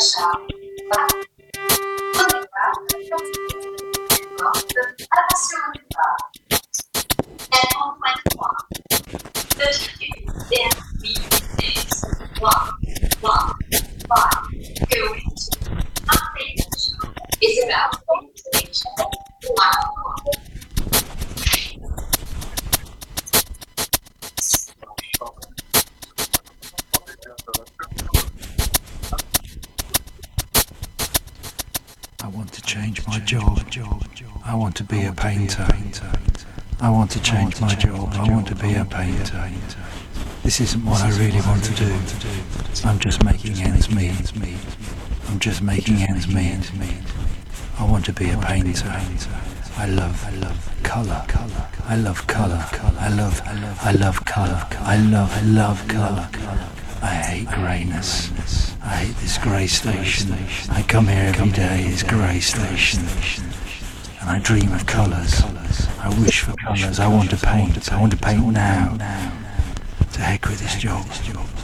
I want to change my job. I want to be a painter. I want to change my job. I want to be a painter. This isn't what I really want to do. I'm just making ends meet. I'm just making ends meet. I want to be a painter. I love colour. I love colour. I love colour. I love colour. I hate greyness. I hate this grey station. I come here every day, this grey station, and I dream of colours. I wish for colours. I want to paint. I want to paint now. To heck with this job.